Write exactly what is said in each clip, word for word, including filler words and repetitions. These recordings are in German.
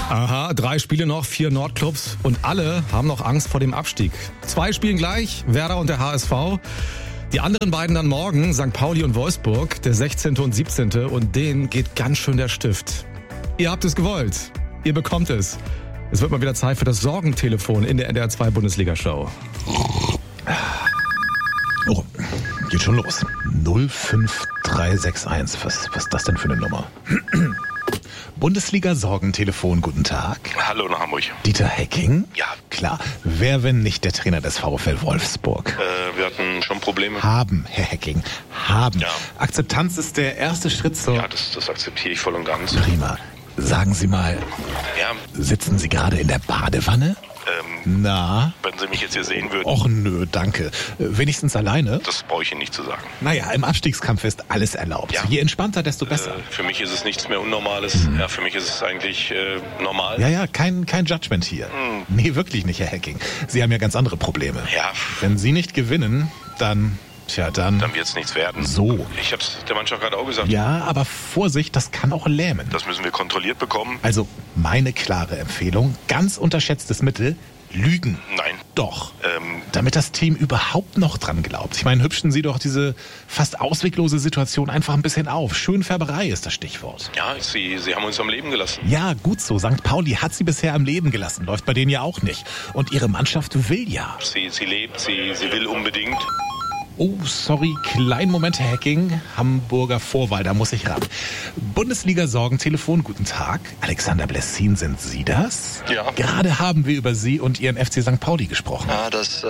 Aha, drei Spiele noch, vier Nordclubs und alle haben noch Angst vor dem Abstieg. Zwei spielen gleich, Werder und der H S V. Die anderen beiden dann morgen, Sankt Pauli und Wolfsburg, der sechzehnte und siebzehnte Und denen geht ganz schön der Stift. Ihr habt es gewollt. Ihr bekommt es. Es wird mal wieder Zeit für das Sorgentelefon in der N D R zwei Bundesliga-Show. Oh, geht schon los. null fünf drei sechs eins. Was, was ist das denn für eine Nummer? Bundesliga-Sorgentelefon, guten Tag. Hallo nach Hamburg. Dieter Hecking? Ja. Klar, wer, wenn nicht der Trainer des VfL Wolfsburg? Äh, wir hatten schon Probleme. Haben, Herr Hecking, haben. Ja. Akzeptanz ist der erste Schritt zur... Ja, das, das akzeptiere ich voll und ganz. Prima. Sagen Sie mal, Ja, sitzen Sie gerade in der Badewanne? ähm, Na? wenn Sie mich jetzt hier sehen würden, Och nö, danke. Äh, Wenigstens alleine? das brauche ich Ihnen nicht zu sagen. Naja, im Abstiegskampf ist alles erlaubt. Ja. Je entspannter, desto besser. Äh, für mich ist es nichts mehr Unnormales. Ja, für mich ist es eigentlich äh, normal. Ja, ja, kein, kein Judgment hier. Nee, wirklich nicht, Herr Hecking. Sie haben ja ganz andere Probleme. Ja, Wenn Sie nicht gewinnen, dann, tja, dann... dann wird es nichts werden. So. Ich habe es der Mannschaft gerade auch gesagt. Ja, aber Vorsicht, das kann auch lähmen. Das müssen wir kontrolliert bekommen. Also, meine klare Empfehlung, ganz unterschätztes Mittel, Lügen. Nein. Doch. Ähm, Damit das Team überhaupt noch dran glaubt. Ich meine, hübschen Sie doch diese fast ausweglose Situation einfach ein bisschen auf. Schönfärberei ist das Stichwort. ja, Sie, Sie haben uns am Leben gelassen. Ja, gut so. Sankt Pauli hat sie bisher am Leben gelassen. Läuft bei denen ja auch nicht. Und ihre Mannschaft will ja. Sie, sie lebt, sie, sie will unbedingt. Oh, sorry, kleinen Moment, Herr Hecking. Hamburger Vorwahl, da muss ich ran. Bundesliga-Sorgentelefon, guten Tag. Alexander Blessin, sind Sie das? Ja. Gerade haben wir über Sie und Ihren F C Sankt Pauli gesprochen. Ja, das, äh,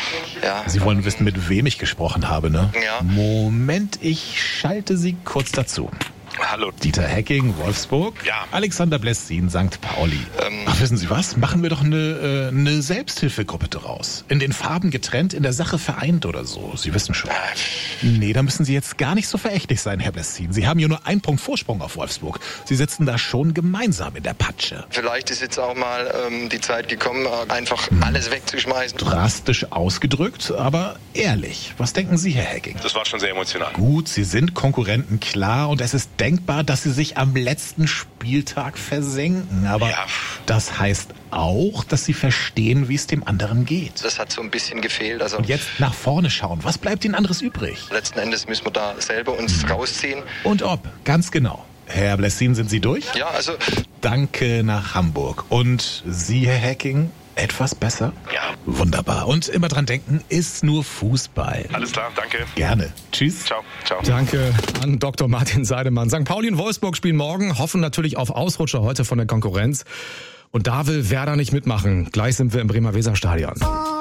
ja. Sie wollen wissen, mit wem ich gesprochen habe, ne? Ja. Moment, ich schalte Sie kurz dazu. Hallo. Dieter Hecking, Wolfsburg. Ja. Alexander Blessin, Sankt Pauli. Ähm. Ach, wissen Sie was? Machen wir doch eine, äh, eine Selbsthilfegruppe daraus. In den Farben getrennt, in der Sache vereint oder so. Sie wissen schon. Nee, da müssen Sie jetzt gar nicht so verächtlich sein, Herr Blessin. Sie haben ja nur einen Punkt Vorsprung auf Wolfsburg. Sie sitzen da schon gemeinsam in der Patsche. Vielleicht ist jetzt auch mal ähm, die Zeit gekommen, äh, einfach alles wegzuschmeißen. Drastisch ausgedrückt, aber ehrlich. Was denken Sie, Herr Hecking? Das war schon sehr emotional. Gut, Sie sind Konkurrenten, klar, und es ist denkbar, dass Sie sich am letzten Spieltag versenken. Aber Ja. das heißt auch, dass Sie verstehen, wie es dem anderen geht. Das hat so ein bisschen gefehlt. Also Und jetzt nach vorne schauen. Was bleibt Ihnen anderes übrig? letzten Endes müssen wir da selber uns rausziehen. Und ob, ganz genau. Herr Blessin, sind Sie durch? Ja, also Danke nach Hamburg. Und Sie, Herr Hecking, etwas besser? Ja. Wunderbar. Und immer dran denken, ist nur Fußball. Alles klar, danke. Gerne. Tschüss. Ciao, ciao. Danke an Doktor Martin Seidemann. Sankt Pauli und Wolfsburg spielen morgen, hoffen natürlich auf Ausrutscher heute von der Konkurrenz. Und da will Werder nicht mitmachen. Gleich sind wir im Bremer Weserstadion.